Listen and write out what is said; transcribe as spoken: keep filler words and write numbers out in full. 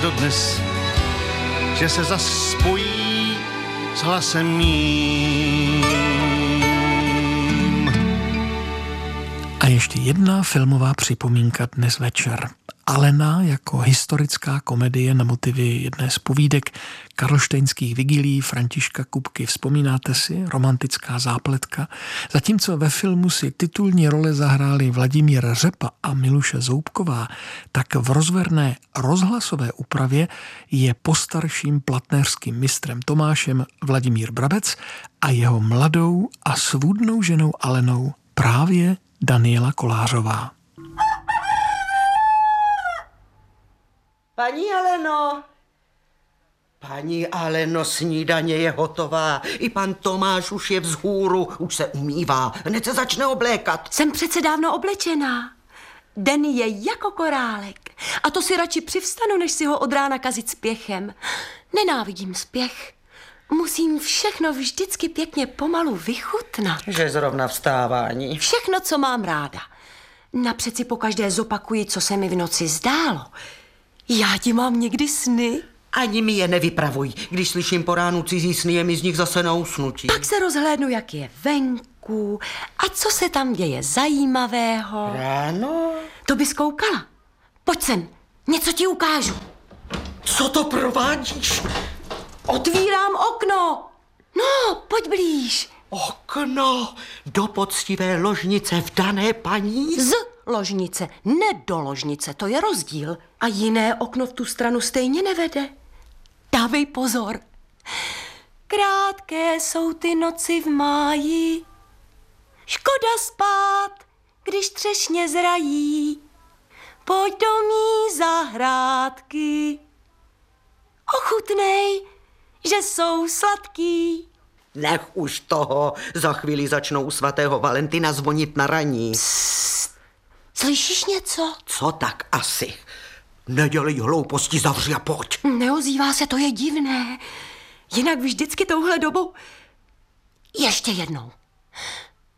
dodnes, že se zas spojí s hlasem mým. A ještě jedna filmová připomínka dnes večer. Alena jako historická komedie na motivy jedné z povídek karlštejnských vigilí Františka Kupky. Vzpomínáte si? Romantická zápletka. Zatímco ve filmu si titulní role zahráli Vladimír Řepa a Miluše Zoubková, tak v rozverné rozhlasové úpravě je postarším platnéřským mistrem Tomášem Vladimír Brabec a jeho mladou a svůdnou ženou Alenou právě Daniela Kolářová. Paní Aleno, paní Aleno, snídaně je hotová. I pan Tomáš už je vzhůru, už se umývá. Hned se začne oblékat. Jsem přece dávno oblečená. Den je jako korálek. A to si radši přivstanu, než si ho od rána kazit spěchem. Nenávidím spěch. Musím všechno vždycky pěkně pomalu vychutnat. Že zrovna vstávání. Všechno, co mám ráda. Napřed si pokaždé zopakuji, co se mi v noci zdálo. Já ti mám někdy sny? Ani mi je nevypravuj. Když slyším po ránu cizí sny, je mi z nich zase na usnutí. Tak se rozhlédnu, jak je venku a co se tam děje zajímavého. Ráno? To bys koukala. Pojď sem, něco ti ukážu. Co to provádíš? Otvírám okno. No, pojď blíž. Okno do poctivé ložnice vdané paní? Z ložnice, ne do ložnice, to je rozdíl. A jiné okno v tu stranu stejně nevede. Dávej pozor. Krátké jsou ty noci v máji. Škoda spát, když třešně zrají. Pojď do mý zahrádky. Ochutnej, že jsou sladký. Nech už toho, za chvíli začnou u svatého Valentina zvonit na raní. Psst. Slyšíš něco? Co tak asi? Nedělej hlouposti, zavři a pojď. Neozývá se, to je divné. Jinak vždycky touhle dobou... Ještě jednou.